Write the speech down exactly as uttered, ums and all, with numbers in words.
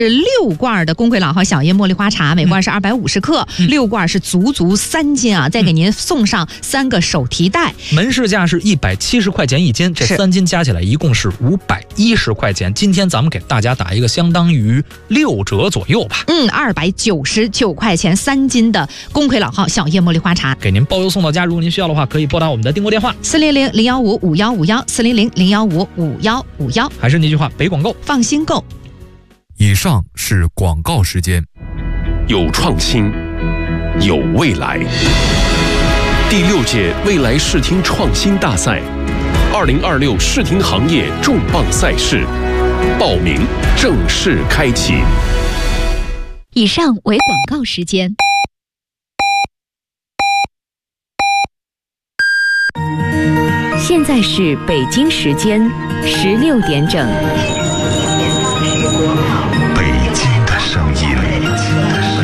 六罐的公会老号小叶茉莉花茶，每罐是二百五十克，嗯、六罐是足足三斤啊！再给您送上三个手提袋， 门市价是一百七十块钱一斤，这三斤加起来一共是五百一十块钱。今天咱们给大家打一个相当于六折左右吧。 嗯，二百九十九块钱三斤的公会老号小叶茉莉花茶， 给您包邮送到家。如果您需要的话，可以拨打我们的订购电话四零零零幺五五幺五幺四零零零幺五五幺五幺。 还是那句话，北广购， 放心购。 以上是广告时间。 有创新，有未来。第六届未来视听创新大赛，二零二六视听行业重磅赛事，报名正式开启。 以上为广告时间。现在是北京时间十六点整。